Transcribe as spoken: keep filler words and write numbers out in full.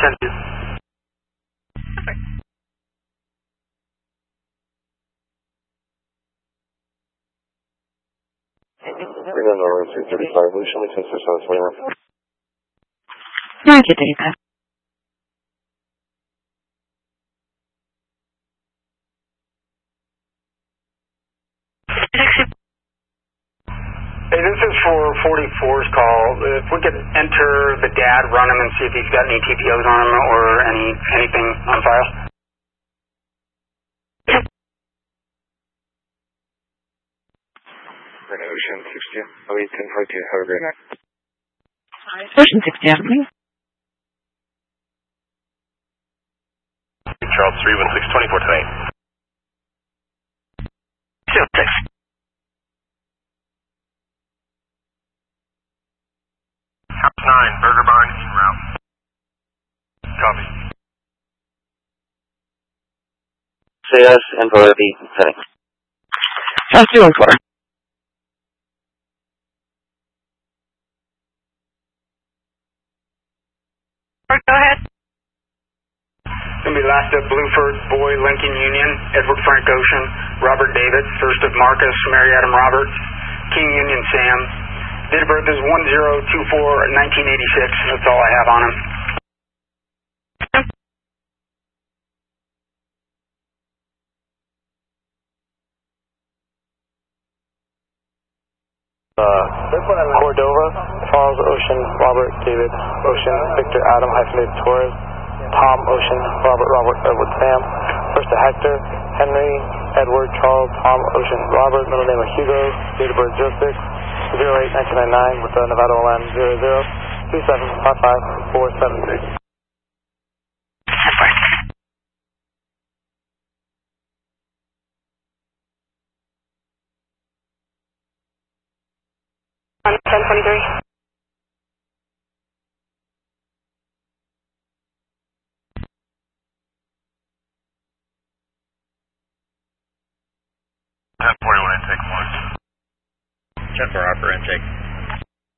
ten two. Bring on Norway three thirty-five, Lucian, ten six seven twenty-one. Roger, thirty-five. Hey, this is for forty-four's call. If we could enter the dad, run him, and see if he's got any T P Os on him or any anything on file. Ocean sixty, oh eight ten forty-two, have a great night. Ocean sixty, please. Charles three one six, twenty-four tonight. Zero six. House nine, Burger Barn, en route. Copy. C S and for the setting. House two one four. Go ahead. Gonna be last of Blueford, Boy, Lincoln Union, Edward Frank Ocean, Robert David, first of Marcus, Mary Adam Roberts, King Union Sam. Date of birth is one zero two four nineteen eighty-six. That's all I have on him. Uh, Cordova, Charles Ocean, Robert David Ocean, Victor Adam hyphenated Torres, Tom Ocean, Robert Robert Edward Sam, first to Hector, Henry, Edward, Charles, Tom Ocean, Robert, middle name of Hugo, date of birth zero six, zero eight nineteen ninety-nine with the Nevada O L A N zero zero two seven five five four seven three. ten twenty-three. ten forty-one, intake one. ten for upper intake.